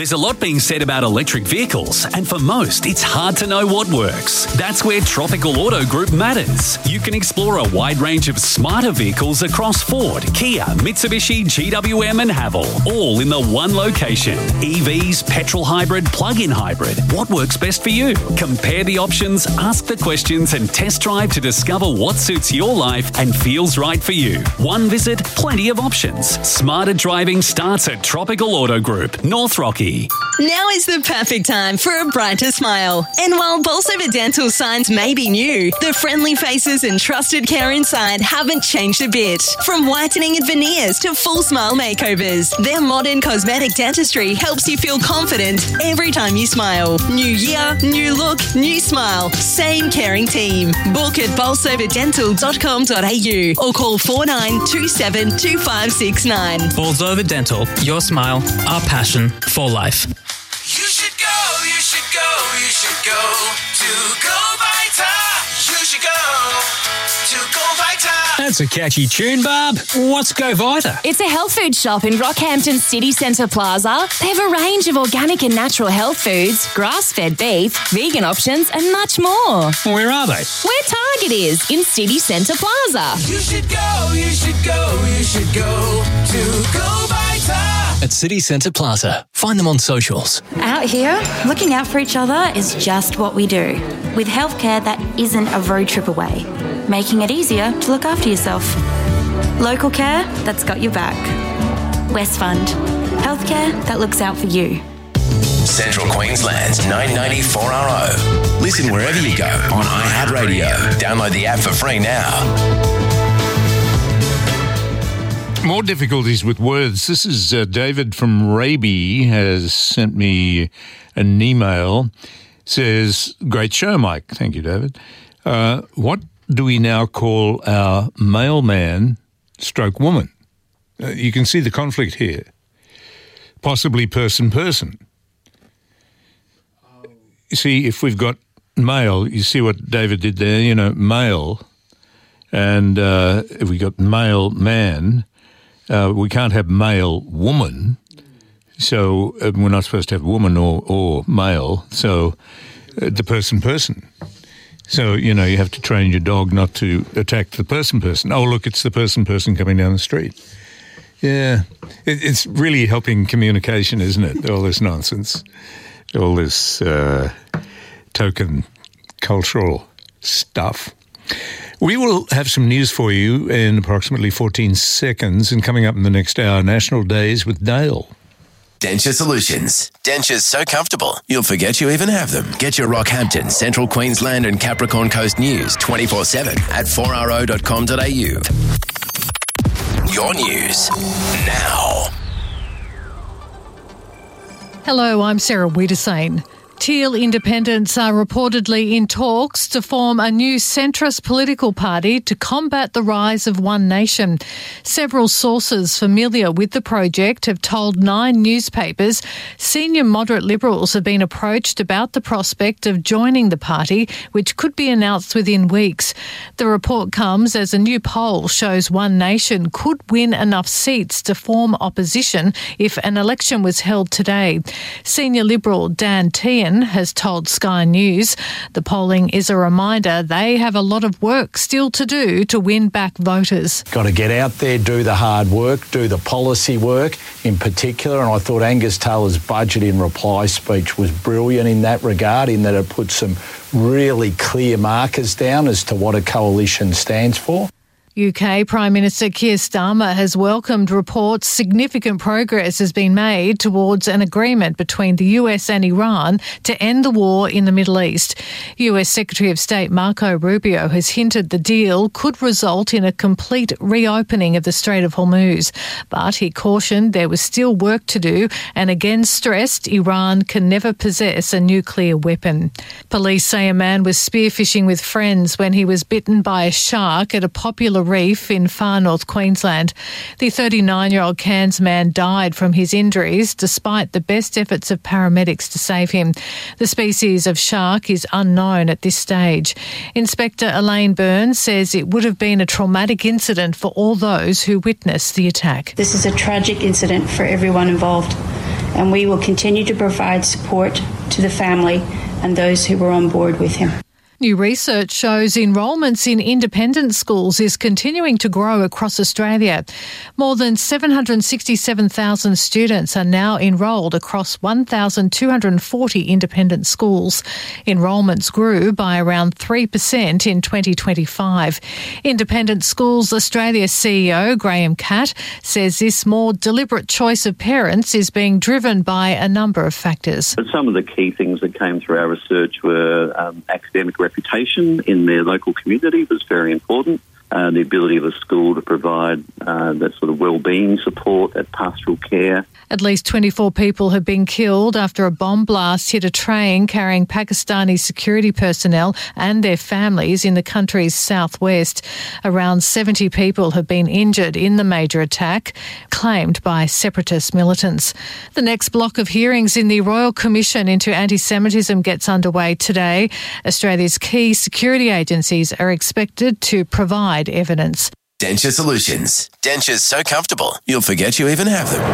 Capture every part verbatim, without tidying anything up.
There's a lot being said about electric vehicles, and for most, it's hard to know what works. That's where Tropical Auto Group matters. You can explore a wide range of smarter vehicles across Ford, Kia, Mitsubishi, G W M and Haval, all in the one location. E Vs, petrol hybrid, plug-in hybrid. What works best for you? Compare the options, ask the questions and test drive to discover what suits your life and feels right for you. One visit, plenty of options. Smarter driving starts at Tropical Auto Group, North Rocky. Now is the perfect time for a brighter smile. And while Bolsover Dental signs may be new, the friendly faces and trusted care inside haven't changed a bit. From whitening and veneers to full smile makeovers, their modern cosmetic dentistry helps you feel confident every time you smile. New year, new look, new smile. Same caring team. Book at bolsover dental dot com dot a u or call four nine two seven two five six nine. Bolsover Dental, your smile, our passion for life. You should go, you should go, you should go to Go Vita. You should go to Go Vita. That's a catchy tune, Barb. What's Go Vita? It's a health food shop in Rockhampton City Centre Plaza. They have a range of organic and natural health foods, grass-fed beef, vegan options and much more. Where are they? Where Target is, in City Centre Plaza. You should go, you should go, you should go to Go Vita. At City Centre Plaza. Find them on socials. Out here, looking out for each other is just what we do, with healthcare that isn't a road trip away, making it easier to look after yourself. Local care that's got your back. West Fund, healthcare that looks out for you. Central Queensland's nine ninety four R O. Listen wherever you go on iHeartRadio. Download the app for free now. More difficulties with words. This is uh, David from Raby has sent me an email. Says, great show, Mike. Thank you, David. Uh, what do we now call our mailman stroke woman? Uh, you can see the conflict here. Possibly person-person. You see, if we've got mail, you see what David did there, you know, mail, and uh, if we got male man, uh, we can't have male woman, so uh, we're not supposed to have woman or, or male, so uh, the person-person. So, you know, you have to train your dog not to attack the person-person. Oh, look, it's the person-person coming down the street. Yeah, it, it's really helping communication, isn't it, all this nonsense? All this uh, token cultural stuff. We will have some news for you in approximately fourteen seconds, and coming up in the next hour, National Days with Dale. Denture Solutions. Dentures so comfortable, you'll forget you even have them. Get your Rockhampton, Central Queensland and Capricorn Coast news twenty-four seven at four r o dot com dot a u. Your news now. Hello, I'm Sarah Wiedersane. Teal independents are reportedly in talks to form a new centrist political party to combat the rise of One Nation. Several sources familiar with the project have told Nine newspapers senior moderate Liberals have been approached about the prospect of joining the party, which could be announced within weeks. The report comes as a new poll shows One Nation could win enough seats to form opposition if an election was held today. Senior Liberal Dan Tehan has told Sky News the polling is a reminder they have a lot of work still to do to win back voters. Got to get out there, do the hard work, do the policy work in particular, and I thought Angus Taylor's budget in reply speech was brilliant in that regard, in that it put some really clear markers down as to what a coalition stands for. U K Prime Minister Keir Starmer has welcomed reports significant progress has been made towards an agreement between the U S and Iran to end the war in the Middle East. U S Secretary of State Marco Rubio has hinted the deal could result in a complete reopening of the Strait of Hormuz, but he cautioned there was still work to do and again stressed Iran can never possess a nuclear weapon. Police say a man was spearfishing with friends when he was bitten by a shark at a popular reef in far north Queensland. The thirty-nine-year-old Cairns man died from his injuries despite the best efforts of paramedics to save him. The species of shark is unknown at this stage. Inspector Elaine Burns says it would have been a traumatic incident for all those who witnessed the attack. This is a tragic incident for everyone involved, and we will continue to provide support to the family and those who were on board with him. New research shows enrolments in independent schools is continuing to grow across Australia. More than seven hundred sixty-seven thousand students are now enrolled across one thousand two hundred forty independent schools. Enrolments grew by around three percent in twenty twenty-five. Independent Schools Australia C E O Graham Catt says this more deliberate choice of parents is being driven by a number of factors. But some of the key things that came through our research were um, academic reputation in their local community was very important. Uh, the ability of a school to provide uh, that sort of wellbeing support, that pastoral care. At least twenty-four people have been killed after a bomb blast hit a train carrying Pakistani security personnel and their families in the country's southwest. Around seventy people have been injured in the major attack, claimed by separatist militants. The next block of hearings in the Royal Commission into Anti-Semitism gets underway today. Australia's key security agencies are expected to provide evidence. Denture Solutions. Dentures so comfortable, you'll forget you even have them.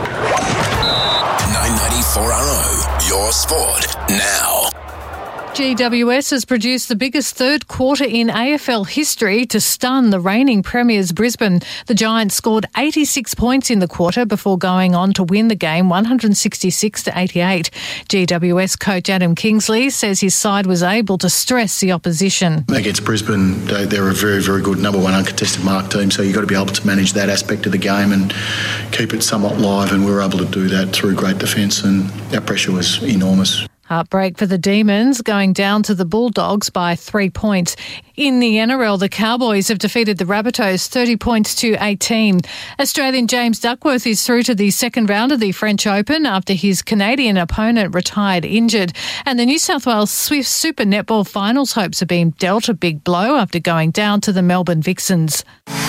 nine ninety-four R O, your sport now. G W S has produced the biggest third quarter in A F L history to stun the reigning premiers Brisbane. The Giants scored eighty-six points in the quarter before going on to win the game one hundred sixty-six to eighty-eight. G W S coach Adam Kingsley says his side was able to stress the opposition. Against Brisbane, they, they're a very, very good number one uncontested mark team, so you've got to be able to manage that aspect of the game and keep it somewhat live, and we were able to do that through great defence, and our pressure was enormous. Heartbreak for the Demons, going down to the Bulldogs by three points. In the N R L, the Cowboys have defeated the Rabbitohs thirty points to eighteen. Australian James Duckworth is through to the second round of the French Open after his Canadian opponent retired injured. And the New South Wales Swift Super Netball Finals hopes have been dealt a big blow after going down to the Melbourne Vixens.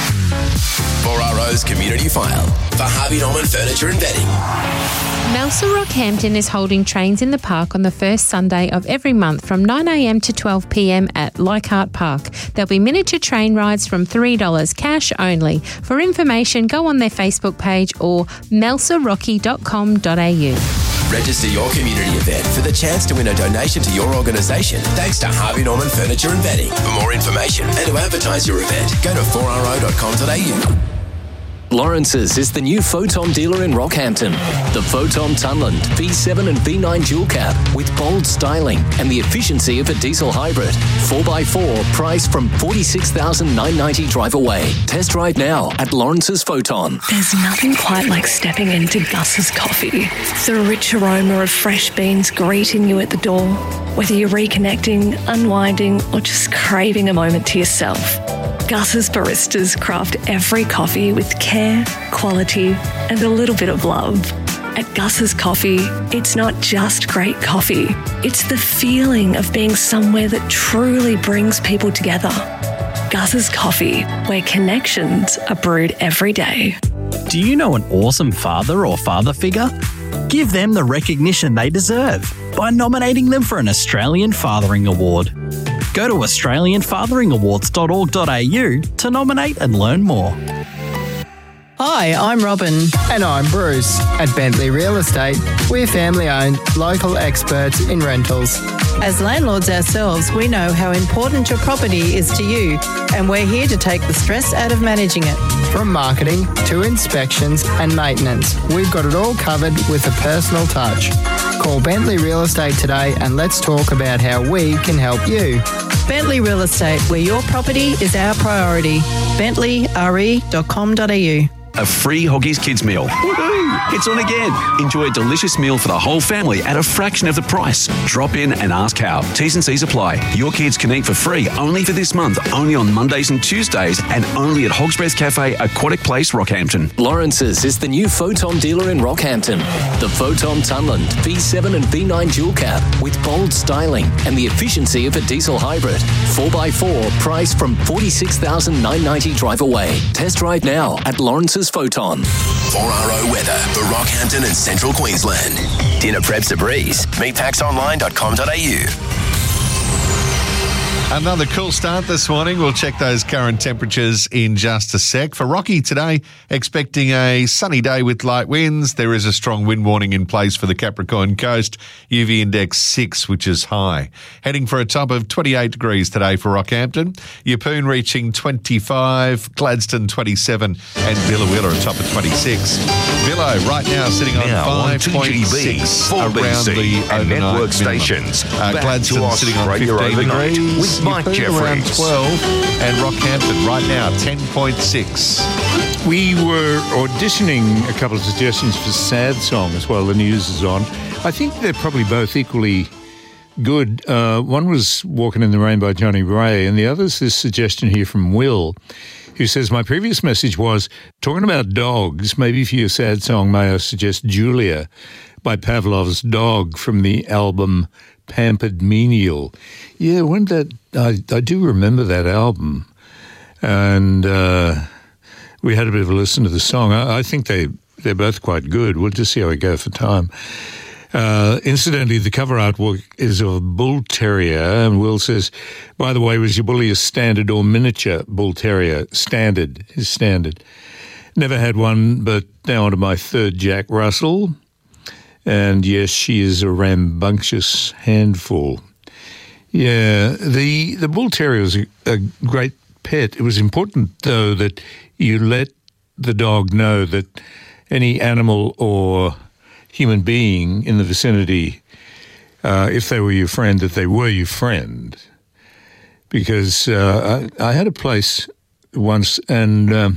four R O's Community File for Harvey Norman Furniture and Bedding. Melsa Rockhampton is holding Trains in the Park on the first Sunday of every month from nine a m to twelve p m at Leichhardt Park. There'll be miniature train rides from three dollars cash only. For information, go on their Facebook page or melsa rocky dot com dot a u. Register your community event for the chance to win a donation to your organisation thanks to Harvey Norman Furniture and Bedding. For more information and to advertise your event, go to four r o dot com dot a u. Lawrence's is the new Photon dealer in Rockhampton. The Photon Tunland V seven and V nine dual cab with bold styling and the efficiency of a diesel hybrid. four by four, priced from forty-six thousand nine hundred ninety dollars drive away. Test drive now at Lawrence's Photon. There's nothing quite like stepping into Gus's coffee. The rich aroma of fresh beans greeting you at the door. Whether you're reconnecting, unwinding, or just craving a moment to yourself, Gus's baristas craft every coffee with care, quality, and a little bit of love. At Gus's Coffee, it's not just great coffee. It's the feeling of being somewhere that truly brings people together. Gus's Coffee, where connections are brewed every day. Do you know an awesome father or father figure? Give them the recognition they deserve by nominating them for an Australian Fathering Award. Go to australian fathering awards dot org dot a u to nominate and learn more. Hi, I'm Robin. And I'm Bruce. At Bentley Real Estate, we're family-owned, local experts in rentals. As landlords ourselves, we know how important your property is to you, and we're here to take the stress out of managing it. From marketing to inspections and maintenance, we've got it all covered with a personal touch. Call Bentley Real Estate today and let's talk about how we can help you. Bentley Real Estate, where your property is our priority. bentley r e dot com dot a u. A free Hoggies Kids meal. Woohoo! It's on again. Enjoy a delicious meal for the whole family at a fraction of the price. Drop in and ask how. T's and C's apply. Your kids can eat for free only for this month, only on Mondays and Tuesdays, and only at Hog's Breath Cafe, Aquatic Place, Rockhampton. Lawrence's is the new Photon dealer in Rockhampton. The Photon Tunland V seven and V nine dual cab with bold styling and the efficiency of a diesel hybrid. four by four, priced from forty-six thousand nine hundred ninety dollars drive away. Test drive now at Lawrence's Photon. four R O weather for Rockhampton and Central Queensland. Dinner prep's a breeze. meat packs online dot com dot a u. Another cool start this morning. We'll check those current temperatures in just a sec. For Rocky today, expecting a sunny day with light winds. There is a strong wind warning in place for the Capricorn coast. U V index six, which is high. Heading for a top of twenty-eight degrees today for Rockhampton. Yeppoon reaching twenty-five, Gladstone twenty-seven, and Billawilla a top of twenty-six. Billow right now sitting on now five point six around the and overnight network minimum. stations. Uh, Back Gladstone to sitting on Australia fifteen overnight degrees. with Mike Yeppoon around Jeffries. twelve, and Rockhampton right now ten point six. We were auditioning a couple of suggestions for sad songs while the news is on. I think they're probably both equally good. Uh, one was Walking in the Rain by Johnny Ray, and the other's this suggestion here from Will, who says, my previous message was, talking about dogs, maybe for your sad song, may I suggest Julia by Pavlov's Dog from the album Pampered Menial. Yeah, when that, I, I do remember that album. And uh, we had a bit of a listen to the song. I, I think they, they're both quite good. We'll just see how we go for time. Uh, incidentally, the cover artwork is of a bull terrier, and Will says, by the way, was your bully a standard or miniature bull terrier? Standard is standard. Never had one, but now on to my third Jack Russell. And yes, she is a rambunctious handful. Yeah, the, the bull terrier was a, a great pet. It was important, though, that you let the dog know that any animal or human being in the vicinity, uh, if they were your friend, that they were your friend. Because uh, I, I had a place once, and um,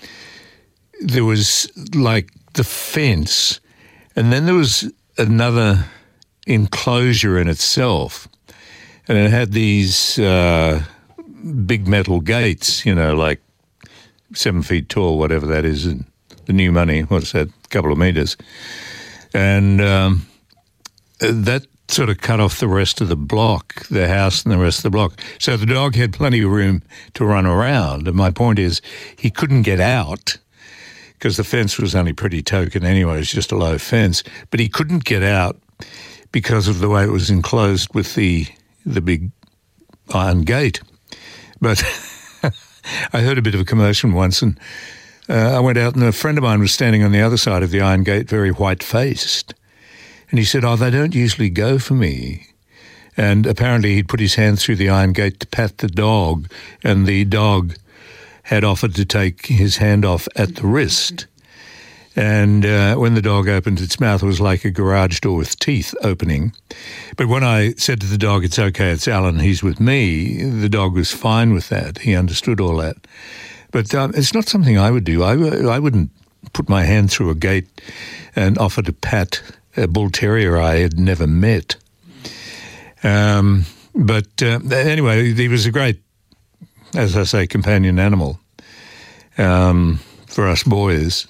there was like the fence, and then there was another enclosure in itself, and it had these uh, big metal gates, you know, like seven feet tall, whatever that is, in the new money. What's that? A couple of meters. And um, that sort of cut off the rest of the block, the house and the rest of the block. So the dog had plenty of room to run around. And my point is, he couldn't get out because the fence was only pretty token anyway. It was just a low fence. But he couldn't get out because of the way it was enclosed with the the big iron gate. But I heard a bit of a commotion once, and Uh, I went out, and a friend of mine was standing on the other side of the iron gate, very white-faced. And he said, oh, they don't usually go for me. And apparently he'd put his hand through the iron gate to pat the dog, and the dog had offered to take his hand off at the wrist. And uh, when the dog opened its mouth, it was like a garage door with teeth opening. But when I said to the dog, it's okay, it's Alan, he's with me, the dog was fine with that. He understood all that. But um, it's not something I would do. I, I wouldn't put my hand through a gate and offer to pat a bull terrier I had never met. Um, but uh, anyway, he was a great, as I say, companion animal um, for us boys.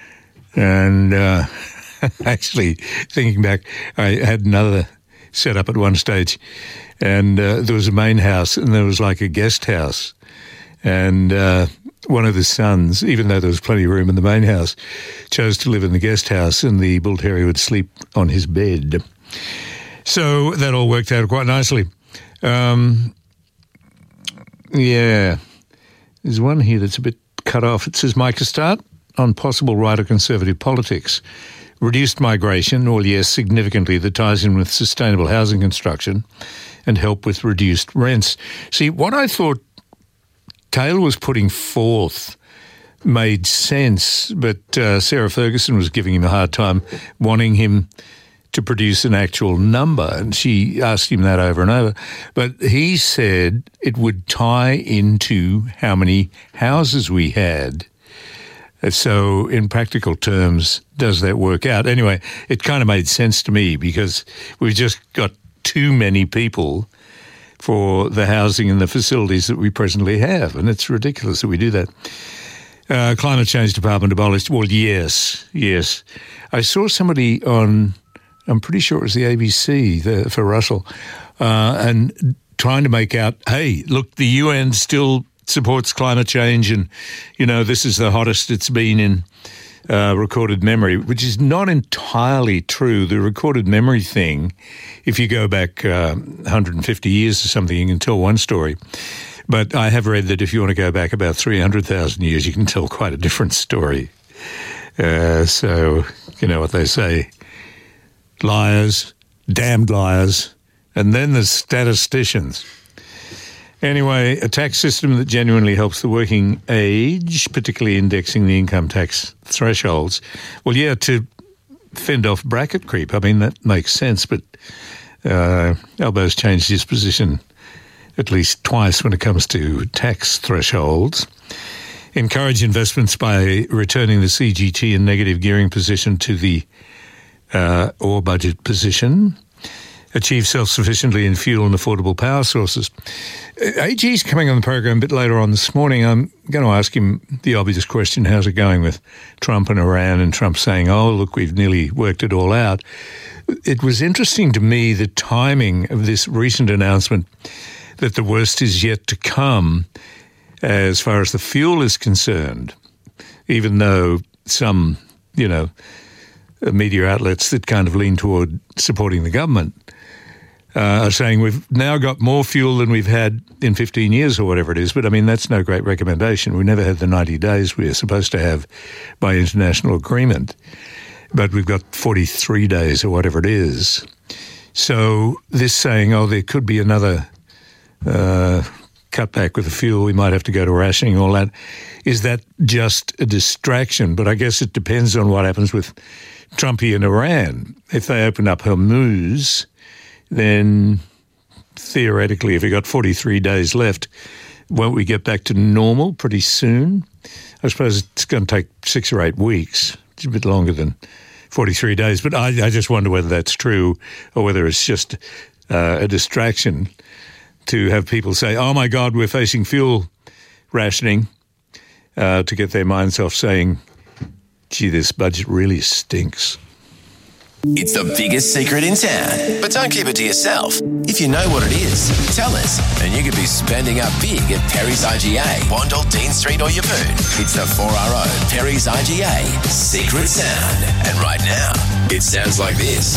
And uh, actually, thinking back, I had another set up at one stage, and uh, there was a main house, and there was like a guest house. And uh, one of the sons, even though there was plenty of room in the main house, chose to live in the guest house, and the bull terrier would sleep on his bed. So that all worked out quite nicely. Um, yeah. There's one here that's a bit cut off. It says, Micah Start on possible right of conservative politics. Reduced migration, well, yes, significantly, that ties in with sustainable housing construction and help with reduced rents. See, what I thought Taylor was putting forth made sense, but uh, Sarah Ferguson was giving him a hard time, wanting him to produce an actual number, and she asked him that over and over. But he said it would tie into how many houses we had. So in practical terms, does that work out? Anyway, it kind of made sense to me because we've just got too many people for the housing and the facilities that we presently have, and it's ridiculous that we do that. Uh, Climate Change Department abolished. Well, yes, yes. I saw somebody on, I'm pretty sure it was the A B C the, for Russell, uh, and trying to make out, hey, look, the U N still supports climate change, and, you know, this is the hottest it's been in uh, recorded memory, which is not entirely true. The recorded memory thing, if you go back uh, one hundred fifty years or something, you can tell one story. But I have read that if you want to go back about three hundred thousand years, you can tell quite a different story. Uh, so, you know what they say, liars, damned liars, and then there's statisticians. Anyway, a tax system that genuinely helps the working age, particularly indexing the income tax thresholds. Well, yeah, to fend off bracket creep. I mean, that makes sense, but uh, Albo's changed his position at least twice when it comes to tax thresholds. Encourage investments by returning the C G T and negative gearing position to the uh, ore budget position. Achieve self-sufficiently in fuel and affordable power sources. A G's coming on the program a bit later on this morning. I'm going to ask him the obvious question, how's it going with Trump and Iran, and Trump saying, oh, look, we've nearly worked it all out. It was interesting to me, the timing of this recent announcement that the worst is yet to come as far as the fuel is concerned, even though some, you know, media outlets that kind of lean toward supporting the government Uh, are saying we've now got more fuel than we've had in fifteen years or whatever it is. But, I mean, that's no great recommendation. We never had the ninety days we are supposed to have by international agreement. But we've got forty-three days or whatever it is. So this saying, oh, there could be another uh, cutback with the fuel, we might have to go to rationing, all that, is that just a distraction? But I guess it depends on what happens with Trumpy and Iran. If they open up Hormuz, then theoretically, if we've got forty-three days left, won't we get back to normal pretty soon? I suppose it's going to take six or eight weeks. It's a bit longer than forty-three days. But I, I just wonder whether that's true or whether it's just uh, a distraction to have people say, oh, my God, we're facing fuel rationing, uh, to get their minds off saying, gee, this budget really stinks. It's the biggest secret in town, but don't keep it to yourself. If you know what it is, tell us, and you could be spending up big at Perry's I G A, Wandle, Dean Street or Yeppoon. It's the four R O Perry's I G A Secret Sound. And right now, it sounds like this.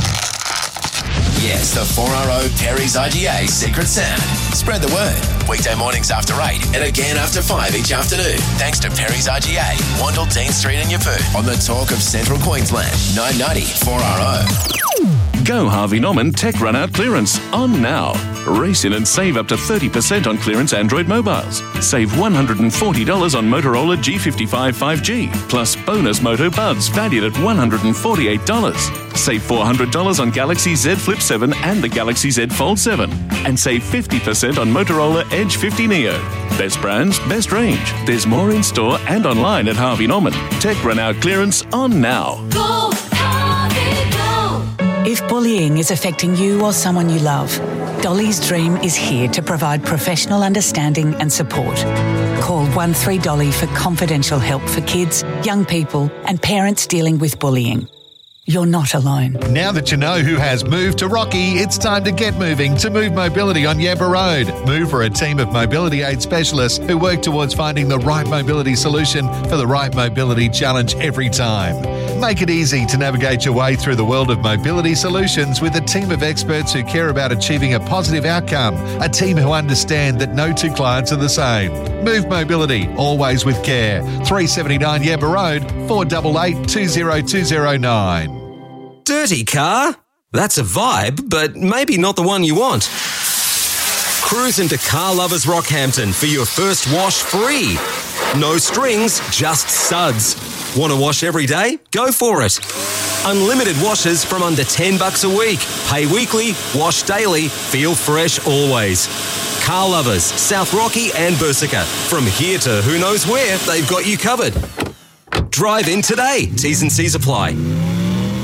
Yes, the four R O Perry's I G A Secret Sound. Spread the word. Weekday mornings after eight and again after five each afternoon. Thanks to Perry's I G A, Wandle, Dean Street and Yeppoon. On the talk of Central Queensland, nine ninety four R O. Go Harvey Norman Tech Run Out Clearance on now. Race in and save up to thirty percent on clearance Android mobiles. Save one hundred forty dollars on Motorola G fifty-five five G, plus bonus Moto Buds valued at one hundred forty-eight dollars. Save four hundred dollars on Galaxy Z Flip seven and the Galaxy Z Fold seven. And save fifty percent on Motorola Edge fifty Neo. Best brands, best range. There's more in store and online at Harvey Norman. Tech Run Out Clearance on now. Go, Harvey, go! If bullying is affecting you or someone you love, Dolly's Dream is here to provide professional understanding and support. Call one three Dolly for confidential help for kids, young people and parents dealing with bullying. You're not alone. Now that you know who has moved to Rocky, it's time to get moving to Move Mobility on Yabba Road. Move are a team of mobility aid specialists who work towards finding the right mobility solution for the right mobility challenge every time. Make it easy to navigate your way through the world of mobility solutions with a team of experts who care about achieving a positive outcome, a team who understand that no two clients are the same. Move Mobility, always with care. three seventy-nine Yabba Road, four eight eight, two zero two zero nine. Dirty car? That's a vibe, but maybe not the one you want. Cruise into Car Lovers Rockhampton for your first wash free. No strings, just suds. Want to wash every day? Go for it. Unlimited washes from under ten bucks a week. Pay weekly, wash daily, feel fresh always. Car Lovers, South Rocky and Bursica. From here to who knows where, they've got you covered. Drive in today. T's and C's apply.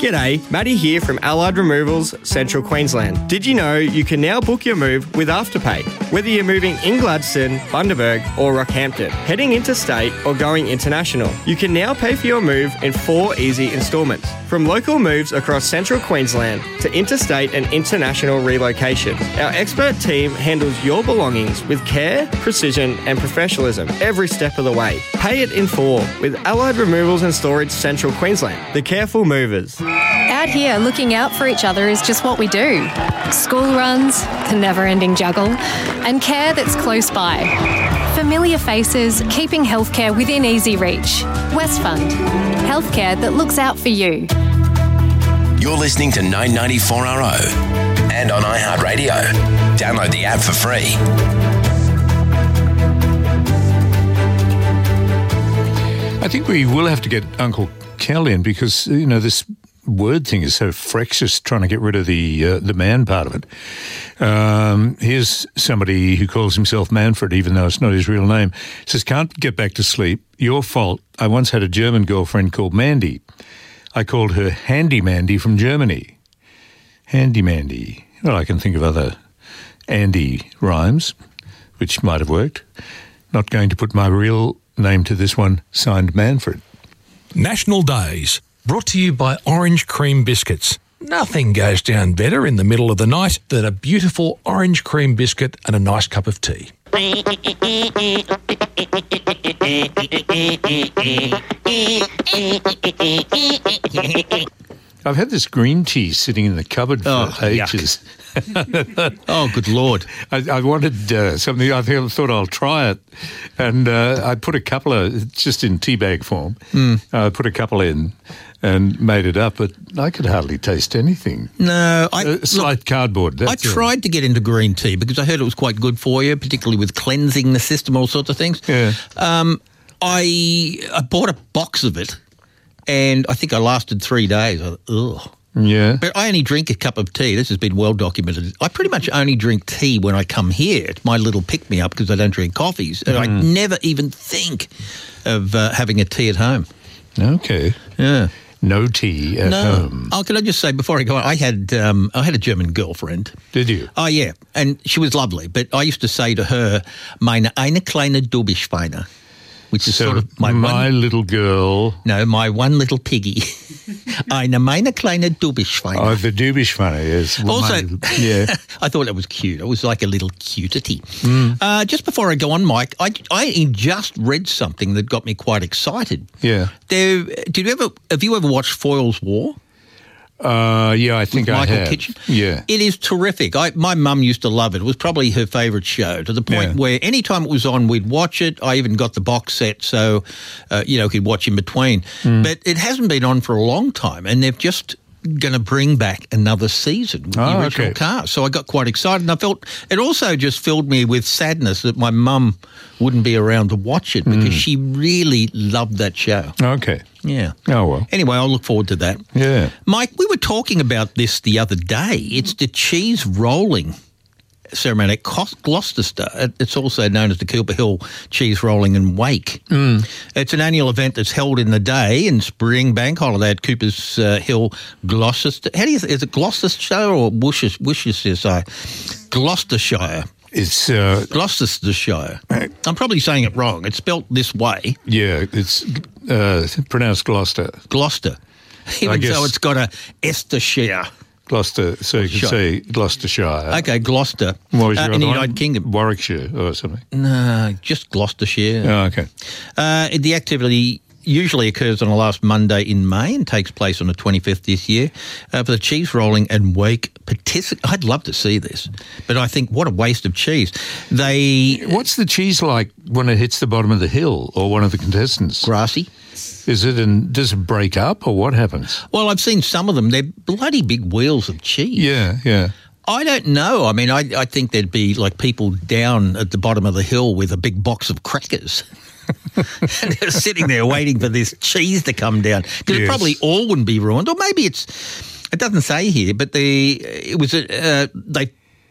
G'day, Matty here from Allied Removals, Central Queensland. Did you know you can now book your move with Afterpay? Whether you're moving in Gladstone, Bundaberg or Rockhampton, heading interstate or going international, you can now pay for your move in four easy instalments. From local moves across Central Queensland to interstate and international relocation, our expert team handles your belongings with care, precision and professionalism every step of the way. Pay it in full with Allied Removals and Storage Central Queensland, the careful movers. Out here, looking out for each other is just what we do. School runs, the never-ending juggle, and care that's close by. Familiar faces, keeping healthcare within easy reach. Westfund, healthcare that looks out for you. You're listening to nine ninety-four R O and on iHeartRadio. Download the app for free. I think we will have to get Uncle Kel in because, you know, this word thing is so fractious, trying to get rid of the uh, the man part of it. Um, here's somebody who calls himself Manfred, even though it's not his real name. Says, can't get back to sleep. Your fault. I once had a German girlfriend called Mandy. I called her Handy Mandy from Germany. Handy Mandy. Well, I can think of other Andy rhymes, which might have worked. Not going to put my real name to this one, signed Manfred. National Days, brought to you by Orange Cream Biscuits. Nothing goes down better in the middle of the night than a beautiful orange cream biscuit and a nice cup of tea. I've had this green tea sitting in the cupboard for Oh, ages. Oh, good Lord. I, I wanted uh, something, I think- thought I'll try it. And uh, I put a couple of, just in tea bag form, Mm. I put a couple in and made it up, but I could hardly taste anything. No, I Uh, slight look, cardboard. I That's all. tried to get into green tea because I heard it was quite good for you, particularly with cleansing the system, all sorts of things. Yeah. Um, I I bought a box of it, and I think I lasted three days. I, ugh. Yeah. But I only drink a cup of tea. This has been well documented. I pretty much only drink tea when I come here. It's my little pick-me-up because I don't drink coffees. And I Mm. never even think of uh, having a tea at home. Okay. Yeah. No tea at no. home. Oh, can I just say before I go on, I had um, I had a German girlfriend. Did you? Oh, yeah. And she was lovely. But I used to say to her, meine eine kleine Dubischweine, which is So sort of my, my one... little girl. No, my one little piggy. Eine meine kleine Dubischweine. Oh, the Dubischweine, yes. Well, Also, my- yeah. I thought it was cute. It was like a little cutity. Mm. Uh, just before I go on, Mike, I, I just read something that got me quite excited. Yeah. There, did you ever? Have you ever watched Foyle's War? Uh, yeah, I think With I Michael have. Kitchen? Yeah. It is terrific. I, my mum used to love it. It was probably her favourite show, to the point Yeah. where any time it was on, we'd watch it. I even got the box set, so, uh, you know, could watch in between. Mm. But it hasn't been on for a long time, and they've just going to bring back another season with Oh, the original okay. cast. So I got quite excited, and I felt it also just filled me with sadness that my mum wouldn't be around to watch it because Mm. she really loved that show. Okay. Yeah. Oh, well. Anyway, I'll look forward to that. Yeah. Mike, we were talking about this the other day. It's the cheese rolling ceremony at Cos- Gloucester. It's also known as the Cooper Hill Cheese Rolling and Wake. Mm. It's an annual event that's held in the day in spring bank holiday at Cooper's uh, Hill, Gloucester. How do you? Is it Gloucestershire or Worcestershire? Worcestershire. Gloucestershire. It's uh, Gloucestershire. I'm probably saying it wrong. It's spelt this way. Yeah, it's uh, pronounced Gloucester. Gloucester. Even guess- though it's got a Estershire. Gloucester, so you could Shire. say Gloucestershire. Okay, Gloucester. What was Uh, your in the other one? United Kingdom. Warwickshire or something. No, just Gloucestershire. Oh, okay. Uh, the activity usually occurs on the last Monday in May and takes place on the twenty-fifth this year. Uh, for the cheese rolling and wake particip- I'd love to see this, but I think what a waste of cheese. They What's the cheese like when it hits the bottom of the hill or one of the contestants? Grassy. Is it, and does it break up or what happens? Well, I've seen some of them. They're bloody big wheels of cheese. Yeah, yeah. I don't know. I mean, I, I think there'd be like people down at the bottom of the hill with a big box of crackers. And they're sitting there waiting for this cheese to come down. Because it Yes. probably all wouldn't be ruined. Or maybe it's, it doesn't say here, but the, it was, uh, they,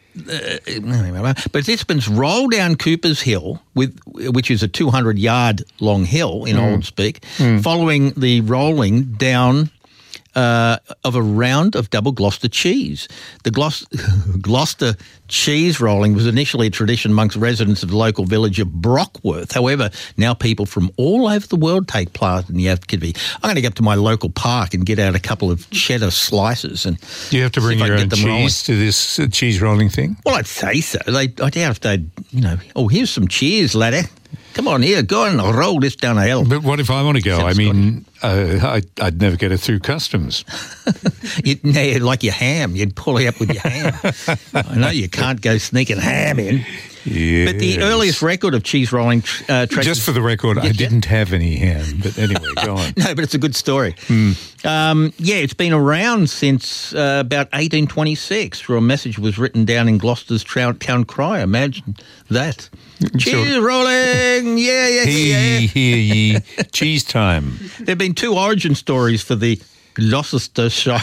uh, participants roll down Cooper's Hill, with which is a two hundred yard long hill in Mm. old speak, Mm. following the rolling down uh, of a round of double Gloucester cheese. The Glos- Gloucester cheese rolling was initially a tradition amongst residents of the local village of Brockworth. However, now people from all over the world take part in the activity. I'm going to go up to my local park and get out a couple of cheddar slices. And do you have to bring your own cheese rolling. to this uh, cheese rolling thing? Well, I'd say so. They, I doubt if they'd, you know, oh, here's some cheese, laddie. Come on here, go and I'll roll this down a hill. But what if I want to go? I mean, uh, I'd, I'd never get it through customs. You'd, no, like your ham, you'd pull it up with your ham. I know you can't go sneaking ham in. Yes. But the earliest record of cheese rolling... Uh, Just for the record, I didn't have any ham, but anyway, go on. No, but it's a good story. Mm. Um, yeah, it's been around since uh, about eighteen twenty-six, where a message was written down in Gloucester's town cry. Imagine that. Cheese sure. rolling, yeah, yeah, yeah. Hear ye, cheese time. There have been two origin stories for the Gloucestershire...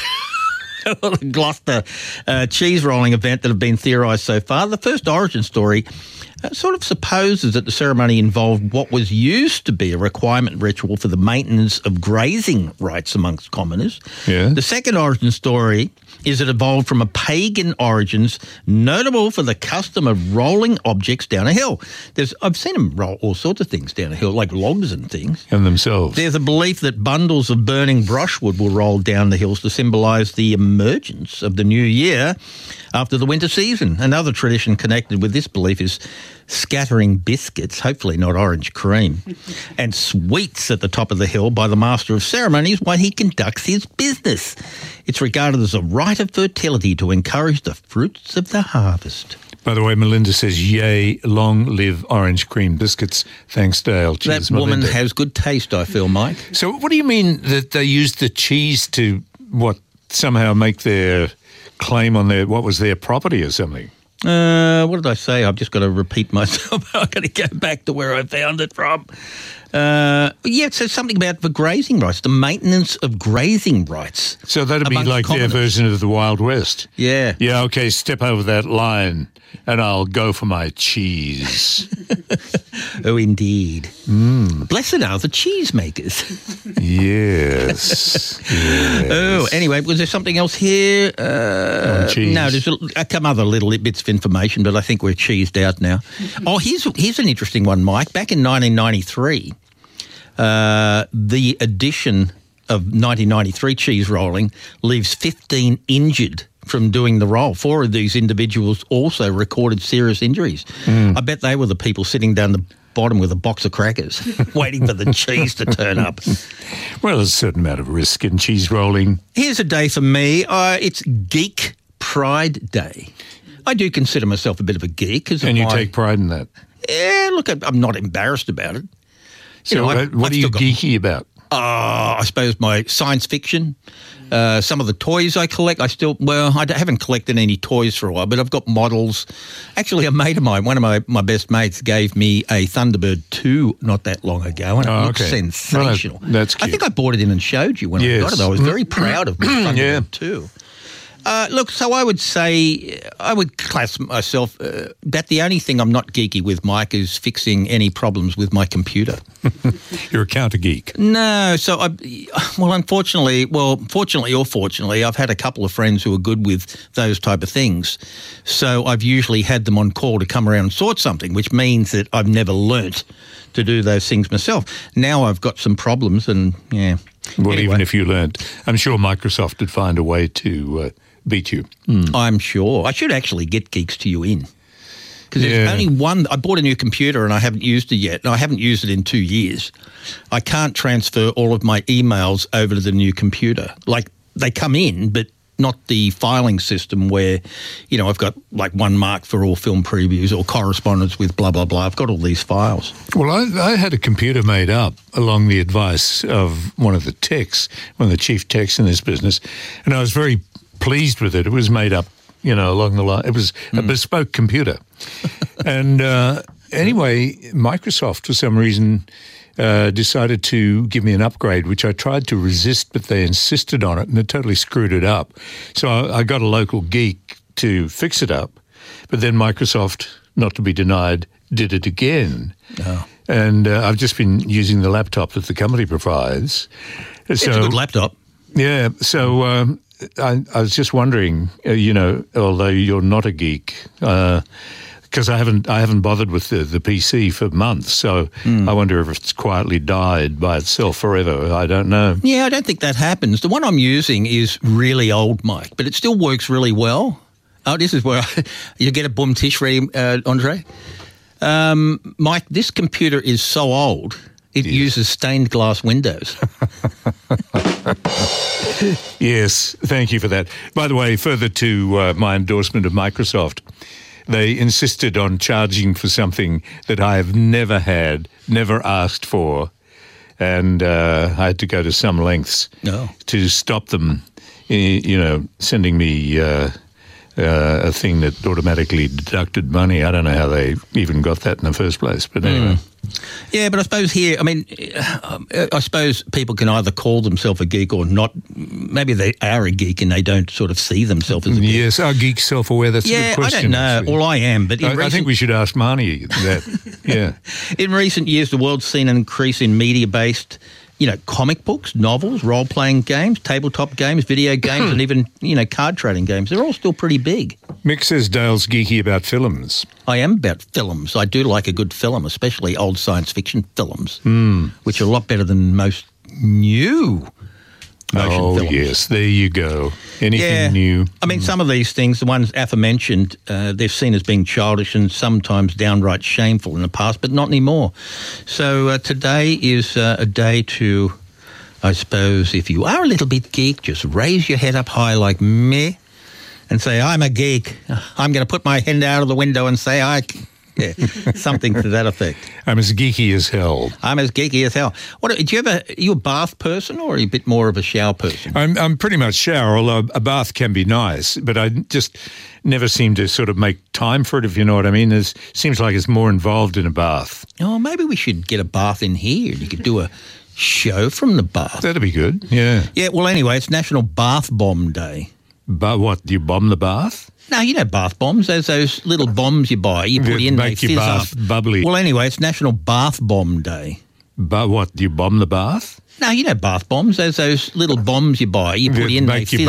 Gloucester uh, cheese rolling event that have been theorised so far. The first origin story uh, sort of supposes that the ceremony involved what was used to be a requirement ritual for the maintenance of grazing rights amongst commoners. Yeah. The second origin story is it evolved from a pagan origins, notable for the custom of rolling objects down a hill. There's, I've seen them roll all sorts of things down a hill, like logs and things. And themselves. There's a belief that bundles of burning brushwood will roll down the hills to symbolise the emergence of the new year after the winter season. Another tradition connected with this belief is scattering biscuits, hopefully not orange cream, and sweets at the top of the hill by the master of ceremonies while he conducts his business. It's regarded as a rite of fertility to encourage the fruits of the harvest. By the way, Melinda says, yay, long live orange cream biscuits. Thanks, Dale. Cheers, that woman Melinda. has good taste, I feel, Mike. So what do you mean that they used the cheese to, what, somehow make their claim on their, what was their property or something? Uh, what did I say? I've just got to repeat myself. I've got to go back to where I found it from. Uh, yeah, it says something about the grazing rights, the maintenance of grazing rights. So that'd be like commoners. Their version of the Wild West. Yeah. Yeah, okay, step over that line and I'll go for my cheese. Oh, indeed. Mm. Blessed are the cheesemakers. Yes. yes. Oh, anyway, was there something else here? Uh, cheese. No, there's a, a couple other little bits of information, but I think we're cheesed out now. Oh, here's here's an interesting one, Mike. Back in nineteen ninety-three, uh, the edition of nineteen ninety-three cheese rolling leaves fifteen injured from doing the roll. Four of these individuals also recorded serious injuries. Mm. I bet they were the people sitting down the bottom with a box of crackers waiting for the cheese to turn up. Well, there's a certain amount of risk in cheese rolling. Here's a day for me. Uh, it's Geek Pride Day. I do consider myself a bit of a geek. And you my, take pride in that? Yeah, look, I'm not embarrassed about it. So you know, what, what are you geeky about? Uh, I suppose my science fiction, uh, some of the toys I collect. I still, well, I haven't collected any toys for a while, but I've got models. Actually, a mate of mine, one of my, my best mates, gave me a Thunderbird two not that long ago, and it oh, looks okay. sensational. Well, that's cute. I think I bought it in and showed you when yes. I got it. I was very proud of my Thunderbird yeah. two. Uh, look, so I would say, I would class myself, uh, that the only thing I'm not geeky with, Mike, is fixing any problems with my computer. You're a counter geek. No, so I, well, unfortunately, well, fortunately or fortunately, I've had a couple of friends who are good with those type of things. So I've usually had them on call to come around and sort something, which means that I've never learnt to do those things myself. Now I've got some problems and, yeah. Well, anyway. even if you learned, I'm sure Microsoft would find a way to uh, beat you. Mm. I'm sure. I should actually get Geeks to You in. Because yeah. there's only one. I bought a new computer and I haven't used it yet. And I haven't used it in two years. I can't transfer all of my emails over to the new computer. Like, they come in, but not the filing system where, you know, I've got like one mark for all film previews or correspondence with blah, blah, blah. I've got all these files. Well, I, I had a computer made up along the advice of one of the techs, one of the chief techs in this business, and I was very pleased with it. It was made up, you know, along the line. It was a mm. bespoke computer. and uh, anyway, Microsoft, for some reason, Uh, decided to give me an upgrade, which I tried to resist, but they insisted on it, and it totally screwed it up. So I, I got a local geek to fix it up, but then Microsoft, not to be denied, did it again. Oh. And uh, I've just been using the laptop that the company provides. It's so, a good laptop. Yeah, so um, I, I was just wondering, uh, you know, although you're not a geek, because uh, I haven't I haven't bothered with the, the P C for months, so mm. I wonder if it's quietly died by itself forever. I don't know. Yeah, I don't think that happens. The one I'm using is really old, Mike, but it still works really well. Oh, this is where I, you get a boom tish ready, uh, Andre. Um, Mike, this computer is so old, it yes. uses stained glass windows. Yes, thank you for that. By the way, further to uh, my endorsement of Microsoft, they insisted on charging for something that I have never had, never asked for, and uh, I had to go to some lengths no. to stop them, you know, sending me uh, uh, a thing that automatically deducted money. I don't know how they even got that in the first place, but anyway. Mm. Yeah, but I suppose here, I mean, I suppose people can either call themselves a geek or not. Maybe they are a geek and they don't sort of see themselves as a geek. Yes, are geeks self-aware? That's yeah, a good question. I don't know. Actually. Well, I am, but in I, recent, I think we should ask Marnie that. Yeah. In recent years, the world's seen an increase in media-based, you know, comic books, novels, role-playing games, tabletop games, video games, and even, you know, card trading games. They're all still pretty big. Mick says Dale's geeky about films. I am about films. I do like a good film, especially old science fiction films, mm. which are a lot better than most new motion oh, films. yes, there you go. Anything yeah. new. I mean, some of these things, the ones aforementioned, uh, they're seen as being childish and sometimes downright shameful in the past, but not anymore. So uh, today is uh, a day to, I suppose, if you are a little bit geek, just raise your head up high like me and say, I'm a geek. I'm going to put my hand out of the window and say, I... Yeah, something to that effect. I'm as geeky as hell. I'm as geeky as hell. What do you ever? Are you a bath person or are you a bit more of a shower person? I'm I'm pretty much shower. Although a bath can be nice, but I just never seem to sort of make time for it. If you know what I mean. It seems like it's more involved in a bath. Oh, maybe we should get a bath in here. You could do a show from the bath. That'd be good. Yeah. Yeah. Well, anyway, it's National Bath Bomb Day. But what? Do you bomb the bath? No, you know bath bombs. There's those little bombs you buy. You put in, they make your fizz bath up. bubbly. Well, anyway, it's National Bath Bomb Day. But what? Do you bomb the bath? No, you know bath bombs. There's those little bombs you buy. You put in, they make your fizz